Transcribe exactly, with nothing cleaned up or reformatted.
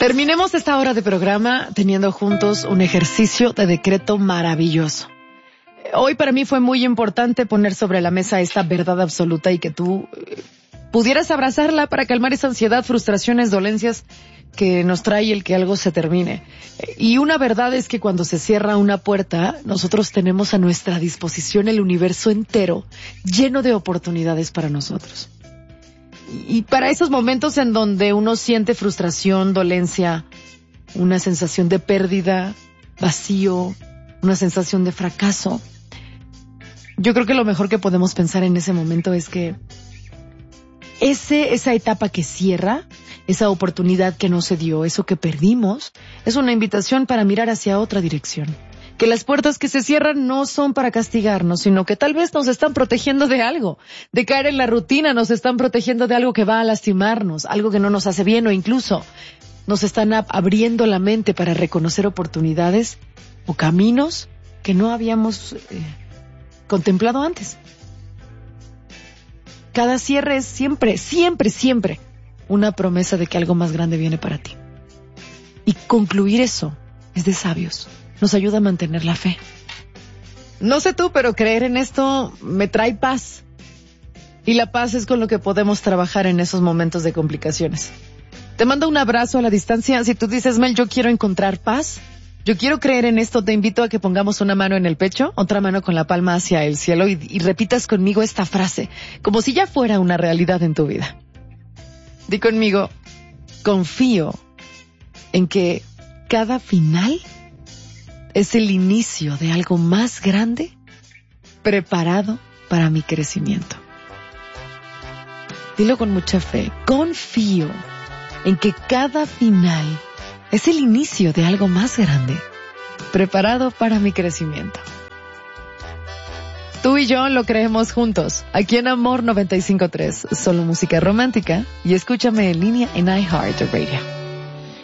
Terminemos esta hora de programa teniendo juntos un ejercicio de decreto maravilloso. Hoy para mí fue muy importante poner sobre la mesa esta verdad absoluta y que tú pudieras abrazarla para calmar esa ansiedad, frustraciones, dolencias que nos trae el que algo se termine. Y una verdad es que cuando se cierra una puerta, nosotros tenemos a nuestra disposición el universo entero, lleno de oportunidades para nosotros. Y para esos momentos en donde uno siente frustración, dolencia, una sensación de pérdida, vacío, una sensación de fracaso, yo creo que lo mejor que podemos pensar en ese momento es que ese, esa etapa que cierra, esa oportunidad que no se dio, eso que perdimos, es una invitación para mirar hacia otra dirección. Que las puertas que se cierran no son para castigarnos, sino que tal vez nos están protegiendo de algo. De caer en la rutina nos están protegiendo de algo que va a lastimarnos, algo que no nos hace bien, o incluso nos están abriendo la mente para reconocer oportunidades o caminos que no habíamos eh, contemplado antes. Cada cierre es siempre, siempre, siempre una promesa de que algo más grande viene para ti. Y concluir eso es de sabios. Nos ayuda a mantener la fe. No sé tú, pero creer en esto me trae paz. Y la paz es con lo que podemos trabajar en esos momentos de complicaciones. Te mando un abrazo a la distancia. Si tú dices, Mel, yo quiero encontrar paz, yo quiero creer en esto, te invito a que pongamos una mano en el pecho, otra mano con la palma hacia el cielo y, y repitas conmigo esta frase, como si ya fuera una realidad en tu vida. Di conmigo, confío en que cada final es el inicio de algo más grande preparado para mi crecimiento. Dilo con mucha fe. Confío en que cada final es el inicio de algo más grande preparado para mi crecimiento. Tú y yo lo creemos juntos, aquí en Amor noventa y cinco punto tres, solo música romántica, y escúchame en línea en iHeartRadio.